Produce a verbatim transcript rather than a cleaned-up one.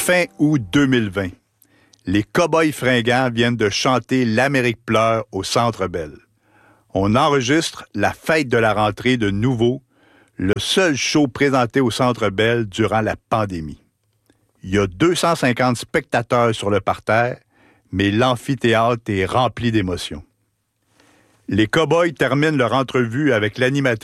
fin août deux mille vingt. Les Cowboys fringants viennent de chanter L'Amérique pleure au Centre Bell. On enregistre la fête de la rentrée de Nouveau, le seul show présenté au Centre Bell durant la pandémie. Il y a deux cent cinquante spectateurs sur le parterre, mais l'amphithéâtre est rempli d'émotions. Les Cowboys terminent leur entrevue avec l'animatrice